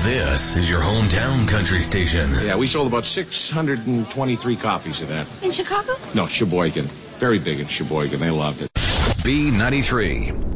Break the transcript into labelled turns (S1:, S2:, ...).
S1: This is your hometown country station.
S2: Yeah, we sold about 623 copies of that.
S3: In Chicago?
S2: No, Sheboygan. Very big in Sheboygan. They loved it.
S1: B93.